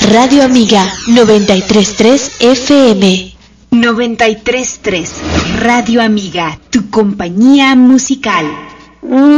Radio Amiga 93.3 FM. 93.3 Radio Amiga, tu compañía musical.